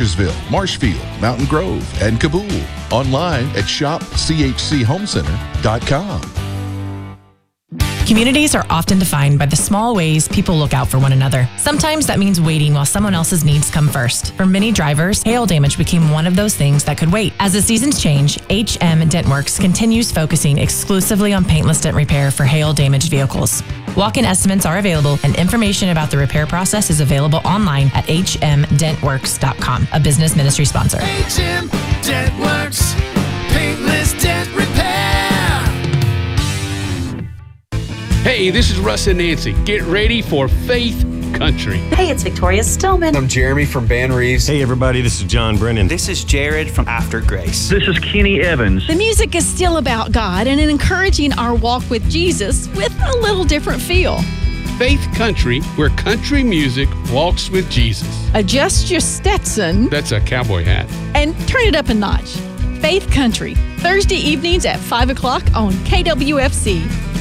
Cartersville, Marshfield, Mountain Grove, and Kabul. Online at shopchchomecenter.com. Communities are often defined by the small ways people look out for one another. Sometimes that means waiting while someone else's needs come first. For many drivers, hail damage became one of those things that could wait. As the seasons change, HM Dentworks continues focusing exclusively on paintless dent repair for hail-damaged vehicles. Walk-in estimates are available, and information about the repair process is available online at hmdentworks.com, a business ministry sponsor. HM Dentworks, paintless dent repair. Hey, this is Russ and Nancy. Get ready for Faith Country. Hey, it's Victoria Stillman. I'm Jeremy from Ban Reeves. Hey, everybody, this is John Brennan. This is Jared from After Grace. This is Kenny Evans. The music is still about God and encouraging our walk with Jesus with a little different feel. Faith Country, where country music walks with Jesus. Adjust your Stetson. That's a cowboy hat. And turn it up a notch. Faith Country, Thursday evenings at 5 o'clock on KWFC.